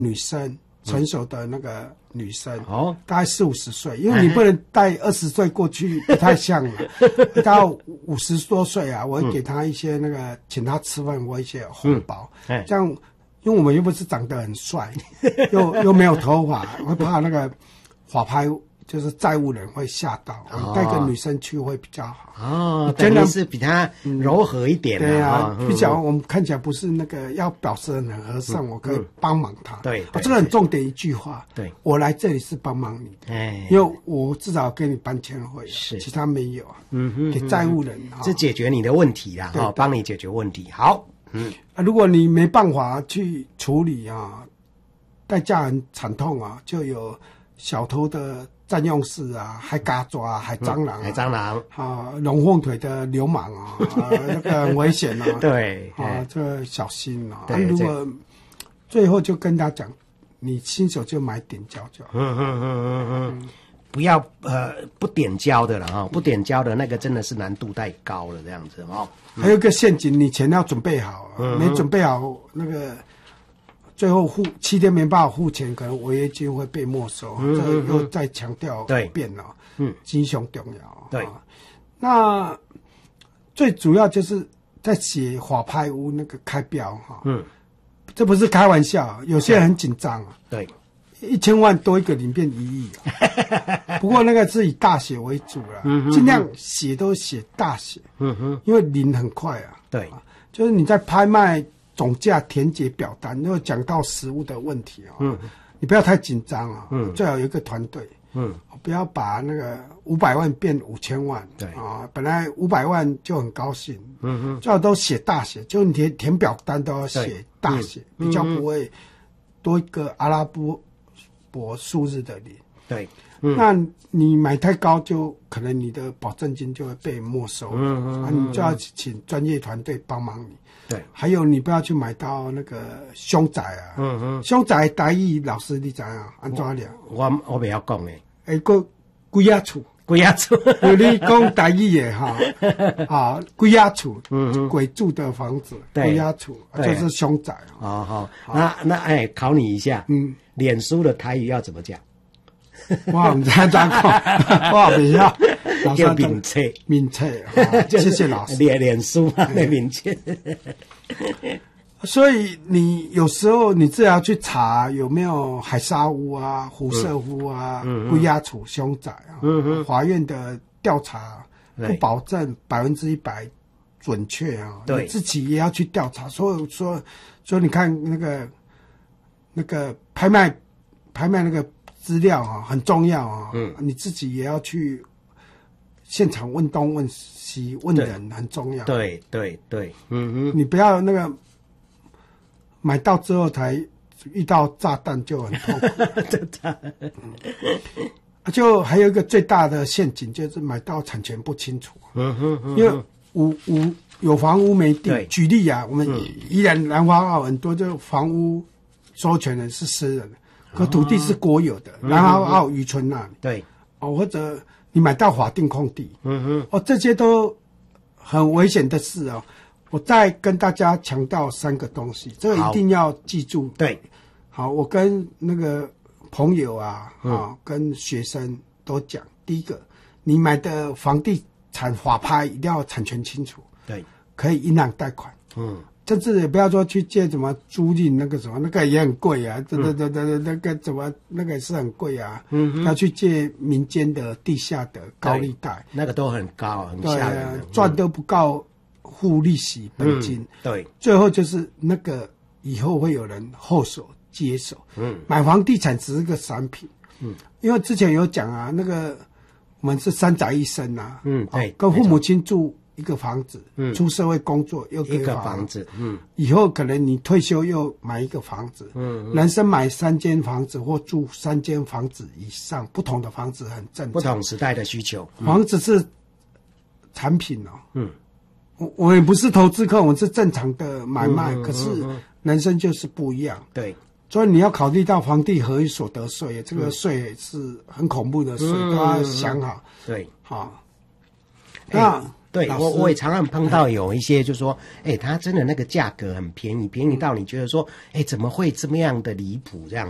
女生，成熟的那个女生，大概40-50岁，因为你不能带20岁过去，不太像了。到50多岁啊，我会给她一些那个，请她吃饭或一些红包，这样，因为我们又不是长得很帅，又没有头发，会怕那个法拍。就是债务人会吓到，我带个女生去会比较好。 真的是比她柔和一点的。 对啊，比较我们看起来不是那个要表示很和善，我可以帮忙她。 对， 这个很重点一句话。 对， 我来这里是帮忙你的，因为我至少给你搬迁会，是其他没有啊。给债务人是解决你的问题啦，帮你解决问题。好， 如果你没办法去处理啊，代价很惨痛啊，就有小偷的。占用室啊，还嘎抓，还蟑螂， 还蟑螂啊，龙凤腿的流氓啊，那个很危险啊。 对啊，这小心啊。如果最后就跟他讲，你新手就买点胶就好。 不要不点胶的了哈，不点胶的那个真的是难度太高了，这样子哦。 还有一个陷阱，你钱要准备好，没准备好那个。最后7天没办法付钱，可能违约金会被没收。这个又再强调一遍了。金熊重要。 对， 那最主要就是在写法拍屋那个开标哈。这不是开玩笑，有些人很紧张啊。 对 ，1000万多一个零变1亿。不过那个是以大写为主了，尽量写都写大写。因为零很快啊。 对， 就是你在拍卖。总价填解表单，如果讲到实物的问题啊，你不要太紧张啊，最好有一个团队，不要把那个500万变5000万， 对啊，本来500万就很高兴，最好都写大写，就你填表单都要写大写，比较不会多一个阿拉伯数字的零， 对， 那你买太高，就可能你的保证金就会被没收，你就要请专业团队帮忙你。 对， 还有你不要去买到那个凶宅啊，凶宅台语老师你知啊？安怎了？ 我不要讲诶， 个鬼仔厝，你讲台语的哈，啊，鬼仔厝，鬼住的房子，鬼仔厝就是凶宅啊。好，那考你一下，脸书的台语要怎么讲？ 我唔知怎讲，我不晓。 叫名册， 谢谢老师。 脸书嘛，那名册。 所以你有时候你自己要去查有没有海沙屋啊、胡舍夫啊、龟鸭处凶宅啊。法院的调查不保证100%准确啊，你自己也要去调查。所以你看那个拍卖那个资料啊，很重要啊。你自己也要去。现场问东问西问人很重要。 对， 你不要那个买到之后才遇到炸弹就很痛苦。就还有一个最大的陷阱就是买到产权不清楚。因为有房屋没地。举例啊，我们宜兰南华澳很多就房屋所有权人是私人的，可土地是国有的，南华澳渔村那里。 对， 或者。你买到法定空地，这些都很危险的事哦。我再跟大家强调3个东西，这个一定要记住。 对， 好，我跟那个朋友啊，跟学生都讲，第一个，你买的房地产法拍一定要产权清楚， 对， 可以银行贷款，甚至也不要说去借什么租赁那个什么，那个也很贵啊，那个怎么那个也是很贵啊，要去借民间的地下的高利贷， 那个都很高，很吓人， 赚都不够付利息本金， 对， 最后就是那个以后会有人后手接手，买房地产只是个产品，因为之前有讲啊，那个我们是3宅1生啊， 对， 跟父母亲住。一个房子，出社会工作又一个房子， 以后可能你退休又买一个房子，男生买3间房子或住3间房子以上，不同的房子很正常， 不同时代的需求， 房子是产品哦，我也不是投资客，我是正常的买卖，可是男生就是不一样， 对， 所以你要考虑到房地合一所得税，这个税是很恐怖的税，都要想好， 对， 好，那。 对， 老师我也常常碰到有一些就说，他真的那个价格很便宜，便宜到你觉得说，怎么会这么样的离谱这样？